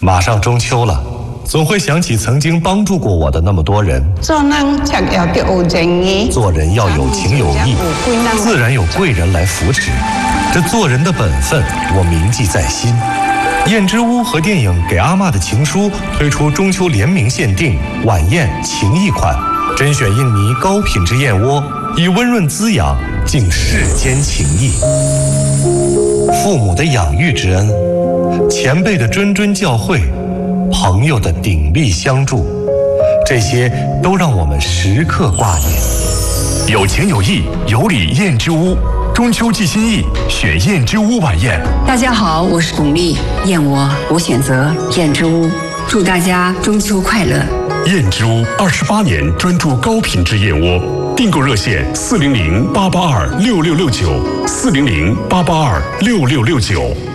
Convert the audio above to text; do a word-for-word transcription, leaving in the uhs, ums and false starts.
马上中秋了，总会想起曾经帮助过我的那么多人。 做人才要有情义， 做人要有情有义，自然有贵人来扶持。这做人的本分，我铭记在心。燕之屋和电影《给阿嬷的情书》推出中秋联名限定晚宴情谊款，甄选印尼高品质燕窝，以温润滋养敬世间情谊。父母的养育之恩，前辈的谆谆教诲，朋友的鼎力相助，这些都让我们时刻挂念。 有情有义，有礼燕之屋，中秋寄心意，选燕之屋晚宴。 大家好，我是巩俐，燕窝我选择燕之屋，祝大家中秋快乐。 燕之屋二十八年专注高品质燕窝，订购热线四零零八八二六六六九，四零零八八二六六六九。